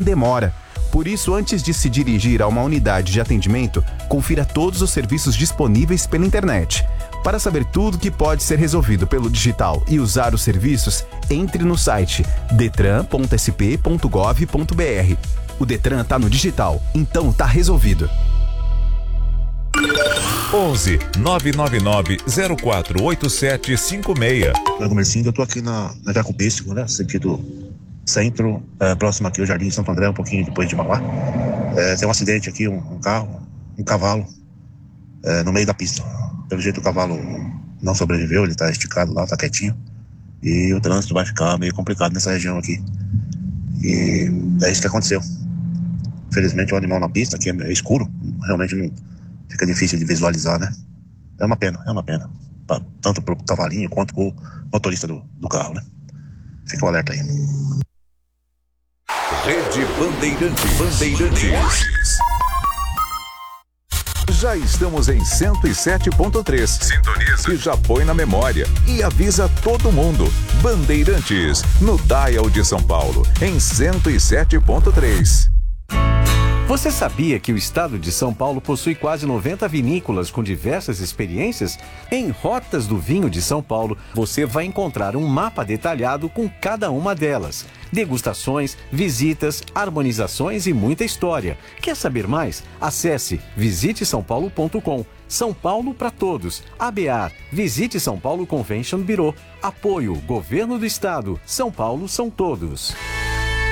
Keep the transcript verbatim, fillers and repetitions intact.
demora. Por isso, antes de se dirigir a uma unidade de atendimento, confira todos os serviços disponíveis pela internet. Para saber tudo que pode ser resolvido pelo digital e usar os serviços, entre no site detran ponto s p ponto gov ponto b r. O Detran tá no digital, então tá resolvido. onze nove nove nove zero quatro oito sete cinco seis. Meu comercinho, eu tô aqui na, na Jacopêssego, né? Sentido centro, é, próximo aqui ao Jardim Santo André, um pouquinho depois de Mauá. É, tem um acidente aqui, um, um carro, um cavalo, é, no meio da pista. Pelo jeito o cavalo não sobreviveu, ele tá esticado lá, tá quietinho. E o trânsito vai ficar meio complicado nessa região aqui. E é isso que aconteceu. Infelizmente o animal na pista, aqui é escuro, realmente não fica difícil de visualizar, né? É uma pena, é uma pena. Pra, tanto pro cavalinho quanto pro motorista do, do carro, né? Fica o alerta aí. Rede Bandeirantes. Bandeirantes. Já estamos em cento e sete ponto três. Sintoniza. E já põe na memória. E avisa todo mundo. Bandeirantes, no Dial de São Paulo, em cento e sete ponto três. Você sabia que o estado de São Paulo possui quase noventa vinícolas com diversas experiências? Em Rotas do Vinho de São Paulo, você vai encontrar um mapa detalhado com cada uma delas. Degustações, visitas, harmonizações e muita história. Quer saber mais? Acesse visite são paulo ponto com. São Paulo para todos. A B A R, Visite São Paulo Convention Bureau. Apoio, Governo do Estado. São Paulo são todos.